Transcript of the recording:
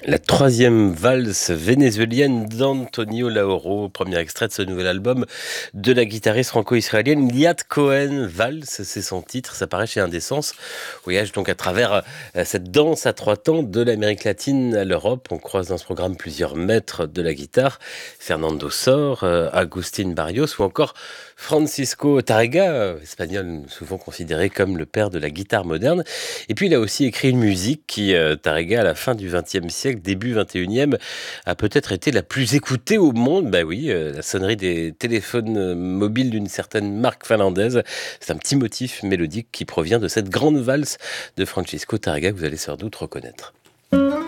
La troisième valse vénézuélienne d'Antonio Lauro, premier extrait de ce nouvel album de la guitariste franco-israélienne Liat Cohen. Valse, c'est son titre, ça paraît chez Indécence. Voyage donc à travers cette danse à trois temps de l'Amérique latine à l'Europe. On croise dans ce programme plusieurs maîtres de la guitare, Fernando Sor, Agustín Barrios ou encore Francisco Tárrega, espagnol souvent considéré comme le père de la guitare moderne. Et puis il a aussi écrit une musique qui, Tárrega, à la fin du XXe siècle, début XXIe, a peut-être été la plus écoutée au monde. Bah oui, la sonnerie des téléphones mobiles d'une certaine marque finlandaise. C'est un petit motif mélodique qui provient de cette grande valse de Francisco Tárrega que vous allez sans doute reconnaître.